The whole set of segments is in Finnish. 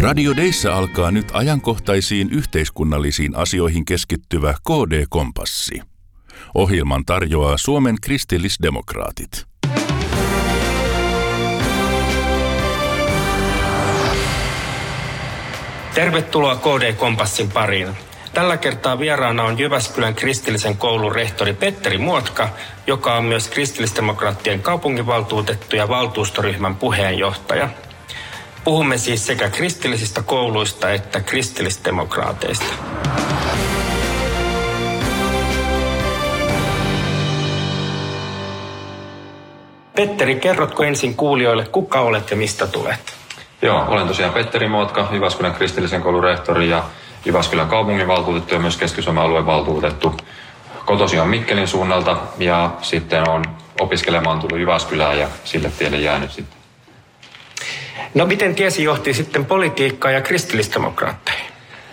Radio Deissä alkaa nyt ajankohtaisiin yhteiskunnallisiin asioihin keskittyvä KD-kompassi. Ohjelman tarjoaa Suomen kristillisdemokraatit. Tervetuloa KD-kompassin pariin. Tällä kertaa vieraana on Jyväskylän kristillisen koulun rehtori Petteri Muotka, joka on myös kristillisdemokraattien kaupunginvaltuutettu ja valtuustoryhmän puheenjohtaja. Puhumme siis sekä kristillisistä kouluista että kristillisdemokraateista. Petteri, kerrotko ensin kuulijoille, kuka olet ja mistä tulet? Joo, olen tosiaan Petteri Muotka, Jyväskylän kristillisen koulun rehtori ja Jyväskylän kaupunginvaltuutettu ja myös Keski-Suomen alueen valtuutettu. Kotoisin on Mikkelin suunnalta ja sitten on opiskelemaan tullut Jyväskylään ja sille tielle jäänyt sitten. No miten tiesi johti sitten politiikkaa ja kristillisdemokraatteihin?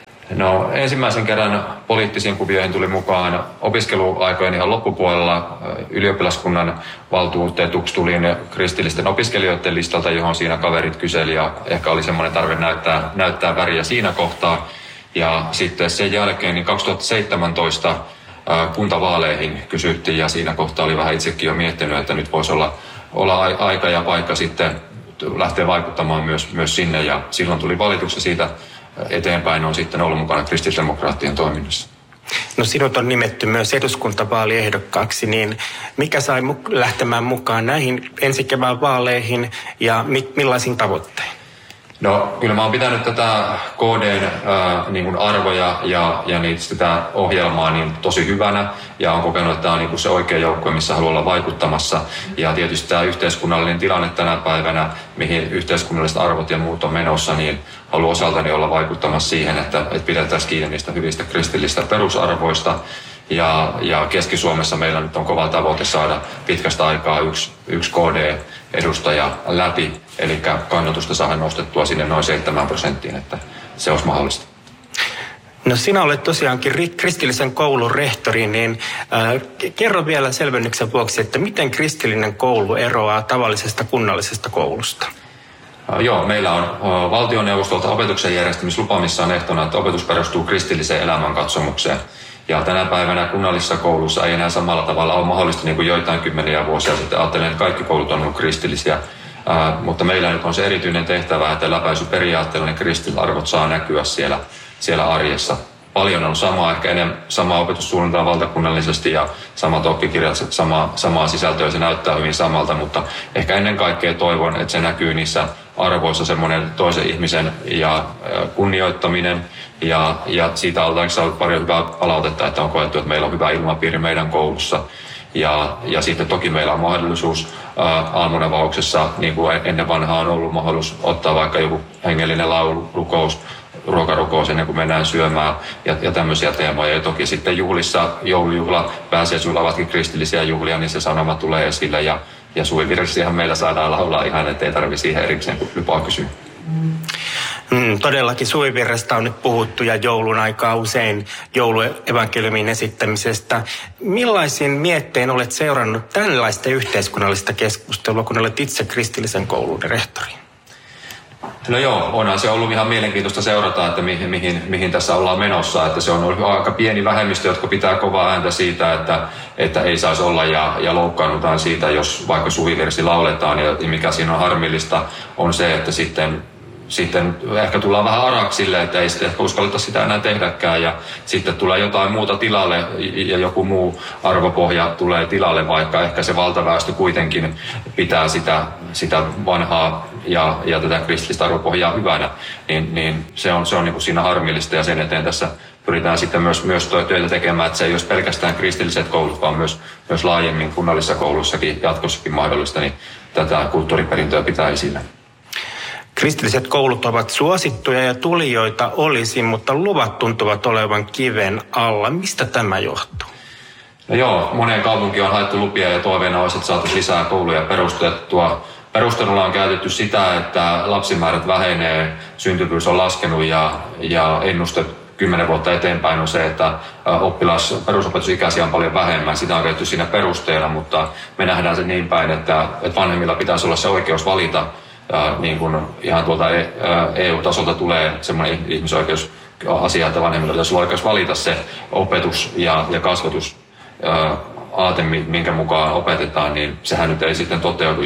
No ensimmäisen kerran poliittisiin kuvioihin tuli mukaan opiskeluaikojen ihan loppupuolella. Ylioppilaskunnan valtuutetuksi tulin kristillisten opiskelijoiden listalta, johon siinä kaverit kyseli ja ehkä oli semmoinen tarve näyttää väriä siinä kohtaa. Ja sitten sen jälkeen niin 2017 kuntavaaleihin kysyttiin ja siinä kohtaa oli vähän itsekin jo miettinyt, että nyt voisi olla aika ja paikka sitten lähteä vaikuttamaan myös sinne ja silloin tuli valituksia siitä eteenpäin on sitten ollut mukana kristillisdemokraattien toiminnassa. No sinut on nimetty myös eduskuntavaaliehdokkaaksi, niin mikä sai lähtemään mukaan näihin ensi kevään vaaleihin ja millaisin tavoittein? No kyllä mä oon pitänyt tätä KD:n niin arvoja ja sitä ohjelmaa niin tosi hyvänä ja on kokenut, että tämä on niin se oikea joukkue, missä haluaa olla vaikuttamassa. Ja tietysti tämä yhteiskunnallinen tilanne tänä päivänä, mihin yhteiskunnalliset arvot ja muut on menossa, niin haluan osaltani olla vaikuttamassa siihen, että pidetään kiinni niistä hyvistä kristillistä perusarvoista. Ja Keski-Suomessa meillä nyt on kova tavoite saada pitkästä aikaa yksi KD-edustaja läpi, eli kannatusta saada nostettua sinne noin 7%, että se olisi mahdollista. No sinä olet tosiaankin kristillisen koulun rehtori, niin kerro vielä selvennyksen vuoksi, että miten kristillinen koulu eroaa tavallisesta kunnallisesta koulusta? Joo, meillä on valtioneuvostolta opetuksen järjestämislupa, missä on ehtona, että opetus perustuu kristilliseen elämänkatsomukseen. Ja tänä päivänä kunnallisessa koulussa ei enää samalla tavalla ole mahdollista niin kuin joitain kymmeniä vuosia sitten. Ajattelen, että kaikki koulut on ollut kristillisiä, mutta meillä nyt on se erityinen tehtävä, että läpäisyperiaatteella ne kristilliset arvot saa näkyä siellä arjessa. Paljon on samaa opetussuunnitelmaa valtakunnallisesti ja samat oppikirjat, samaa sisältöä, se näyttää hyvin samalta, mutta ehkä ennen kaikkea toivon, että se näkyy niissä arvoissa semmoinen toisen ihmisen ja kunnioittaminen ja siitä on saanut paljon hyvää palautetta, että on koettu, että meillä on hyvä ilmapiiri meidän koulussa. Ja sitten toki meillä on mahdollisuus aamunavauksessa, niin kuin ennen vanhaa on ollut mahdollisuus ottaa vaikka joku hengellinen laulu, rukous, ruokarukous ennen kuin mennään syömään ja tämmöisiä teemoja. Ja toki sitten juhlissa, joulujuhla, pääsiäisjuhla ovatkin kristillisiä juhlia, niin se sanoma tulee esille. Ja suvivirsihän meillä saadaan laulaa ihan, ettei tarvitse siihen erikseen lupaa kysyä. Todellakin suvivirrestä on nyt puhuttu ja joulun aikaa usein jouluevankeliumin esittämisestä. Millaisin miettein olet seurannut tällaista yhteiskunnallista keskustelua, kun olet itse kristillisen koulun rehtori? No joo, onhan se ollut ihan mielenkiintoista seurata, että mihin tässä ollaan menossa. Että se on ollut aika pieni vähemmistö, jotka pitää kovaa ääntä siitä, että ei saisi olla ja loukkaannutaan siitä, jos vaikka suvivirsi lauletaan. Ja mikä siinä on harmillista on se, että sitten ehkä tullaan vähän araksi sille, että ei sitten ehkä uskalleta sitä enää tehdäkään ja sitten tulee jotain muuta tilalle ja joku muu arvopohja tulee tilalle, vaikka ehkä se valtaväestö kuitenkin pitää sitä vanhaa ja tätä kristillistä arvopohjaa hyvänä, niin se on niin kuin siinä harmillista ja sen eteen tässä pyritään sitten myös töitä tekemään, että se ei olisi pelkästään kristilliset koulut, vaan myös laajemmin kunnallisissa kouluissakin jatkossakin mahdollista, niin tätä kulttuuriperintöä pitää esillä. Kristilliset koulut ovat suosittuja ja tulijoita olisi, mutta luvat tuntuvat olevan kiven alla. Mistä tämä johtuu? No joo, moneen kaupunkiin on haettu lupia ja toiveena olisi, että saataisiin lisää kouluja perustettua. Perustelulla on käytetty sitä, että lapsimäärät vähenee, syntyvyys on laskenut ja ennuste 10 vuotta eteenpäin on se, että perusopetusikäisiä on paljon vähemmän. Sitä on käytetty siinä perusteena, mutta me nähdään se niin päin, että vanhemmilla pitäisi olla se oikeus valita niin kuin ihan tuolta EU-tasolta tulee semmoinen ihmisoikeusasia, että vanhemmilla pitäisi olla oikeus valita se opetus ja kasvatus aate, minkä mukaan opetetaan, niin sehän nyt ei sitten toteudu,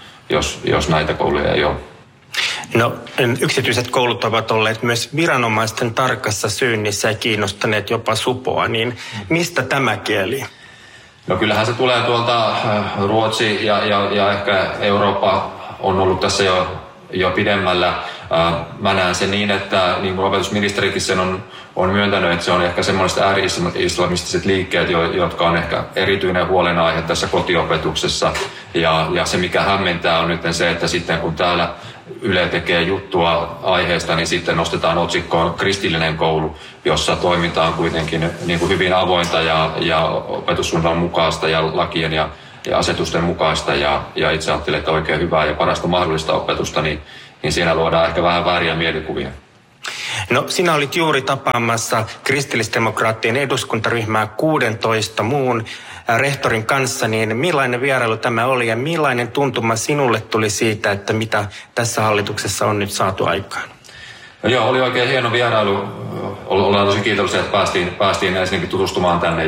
jos näitä kouluja ei ole. No, yksityiset koulut ovat olleet myös viranomaisten tarkassa syynnissä ja kiinnostaneet jopa supoa, niin mistä tämä kieli? No kyllähän se tulee tuolta Ruotsi ja ehkä Eurooppa on ollut tässä jo pidemmällä. Mä näen sen niin, että niin kuin opetusministerikin sen on myöntänyt, että se on ehkä semmoiset ääri-islamistiset liikkeet, jotka on ehkä erityinen huolenaihe tässä kotiopetuksessa. Ja se, mikä hämmentää, on nyt se, että sitten kun täällä Yle tekee juttua aiheesta, niin sitten nostetaan otsikkoon kristillinen koulu, jossa toiminta on kuitenkin niin kuin hyvin avointa ja opetussuunnitelman mukaista ja lakien ja asetusten mukaista. Ja itse ajattelen, että oikein hyvää ja parasta mahdollista opetusta, niin siinä luodaan ehkä vähän vääriä mielikuvia. No, sinä olit juuri tapaamassa kristillisdemokraattien eduskuntaryhmää 16 muun rehtorin kanssa, niin millainen vierailu tämä oli ja millainen tuntuma sinulle tuli siitä, että mitä tässä hallituksessa on nyt saatu aikaan? No joo, oli oikein hieno vierailu. Ollaan tosi kiitollisia, että päästiin ensinnäkin tutustumaan tänne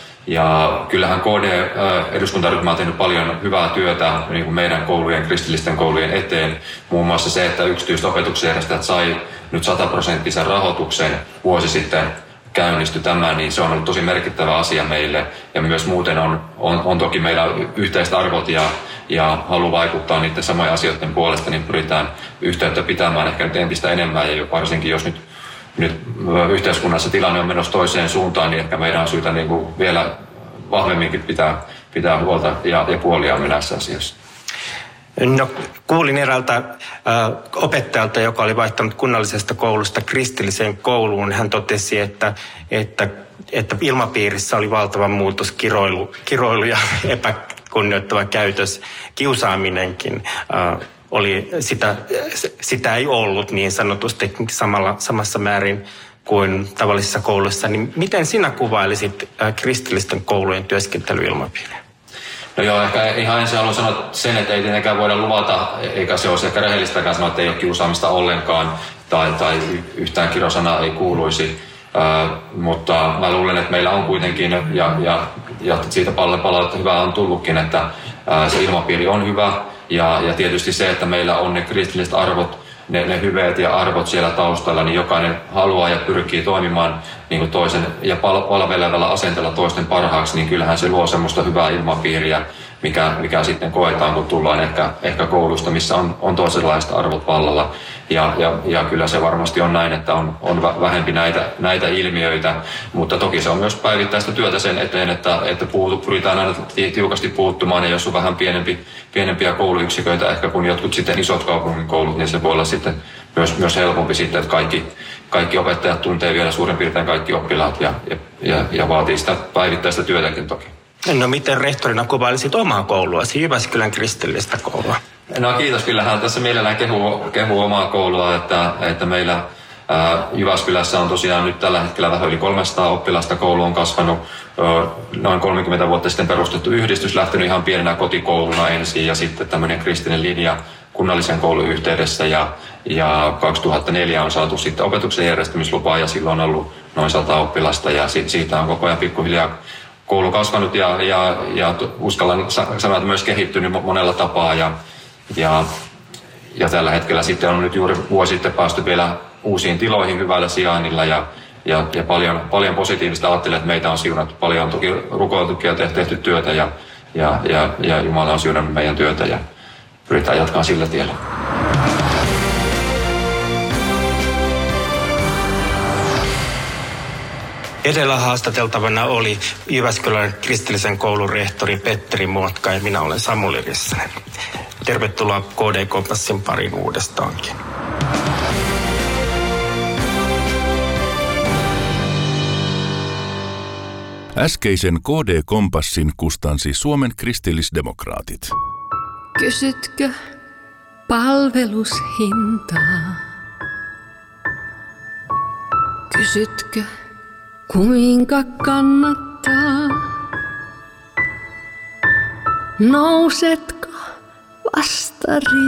ja kyllähän KD-eduskuntaryhmä on tehnyt paljon hyvää työtä niin kuin meidän koulujen, kristillisten koulujen eteen. Muun muassa se, että yksityiset opetuksen järjestäjät sai nyt 100% rahoituksen vuosi sitten käynnistyi tämä, niin se on ollut tosi merkittävä asia meille. Ja myös muuten on toki meillä yhteiset arvot ja halu vaikuttaa niiden samojen asioiden puolesta, niin pyritään yhteyttä pitämään ehkä nyt entistä enemmän. Ja varsinkin jos nyt yhteiskunnassa tilanne on menossa toiseen suuntaan, niin ehkä meidän on syytä niin kuin vielä vahvemminkin pitää huolta ja puoliaamme näissä asioissa. No, kuulin eräältä opettajalta, joka oli vaihtanut kunnallisesta koulusta kristilliseen kouluun. Hän totesi, että ilmapiirissä oli valtava muutos, kiroilu ja epäkunnioittava käytös, kiusaaminenkin. Sitä ei ollut niin sanotusti samassa määrin kuin tavallisissa kouluissa. Niin miten sinä kuvailisit kristillisten koulujen työskentelyilmapiiriä? No joo, ehkä ihan ensin haluan sanoa sen, että ei tietenkään voida luvata, eikä se olisi ehkä rehellistäkään sanoa, että ei ole kiusaamista ollenkaan tai yhtään kirosanaa ei kuuluisi. Mutta mä luulen, että meillä on kuitenkin, ja siitä palautetta hyvää on tullutkin, että se ilmapiiri on hyvä. Ja tietysti se, että meillä on ne kristilliset arvot, ne hyveet ja arvot siellä taustalla, niin jokainen haluaa ja pyrkii toimimaan niin kuin toisen ja palvelevalla asenteella toisten parhaaksi, niin kyllähän se luo semmoista hyvää ilmapiiriä, mikä sitten koetaan, kun tullaan ehkä koulusta, missä on toisenlaiset arvot vallalla. Ja kyllä se varmasti on näin, että on vähempi näitä ilmiöitä, mutta toki se on myös päivittäistä työtä sen eteen, että pyritään aina tiukasti puuttumaan, ja jos on vähän pienempiä kouluyksiköitä ehkä kuin jotkut sitten isot kaupungin koulut, niin se voi olla sitten myös helpompi sitten, että kaikki opettajat tuntee vielä suurin piirtein kaikki oppilaat ja vaatii sitä päivittäistä työtäkin toki. No miten rehtorina kuvailisit omaa kouluasi, Jyväskylän kristillistä koulua? No kiitos, kyllähän tässä mielellään kehuu omaa koulua, että meillä Jyväskylässä on tosiaan nyt tällä hetkellä vähän yli 300 oppilasta. Koulu on kasvanut noin 30 vuotta sitten perustettu yhdistys, lähtenyt ihan pienenä kotikouluna ensin ja sitten tämmöinen kristillinen linja kunnallisen koulun yhteydessä ja 2004 on saatu sitten opetuksen järjestämislupa ja silloin on ollut noin 100 oppilasta ja siitä on koko ajan pikkuhiljaa koulu kasvanut ja uskallan sanoa, että myös kehittynyt monella tapaa ja tällä hetkellä sitten on nyt juuri vuosi sitten päästy vielä uusiin tiloihin hyvällä sijainnilla ja paljon positiivista. Ajattelen, että meitä on siunattu paljon, toki rukoiltukin ja tehty työtä ja Jumala on siunannut meidän työtä ja pyritään jatkamaan sillä tiellä. Edellä haastateltavana oli Jyväskylän kristillisen koulun rehtori Petteri Muotka ja minä olen Samuli Rissanen. Tervetuloa KD-kompassin pariin uudestaankin. Äskeisen KD-kompassin kustansi Suomen kristillisdemokraatit. Kysytkö palvelushintaa? Kysytkö, kuinka kannattaa? Nousetko vastarin?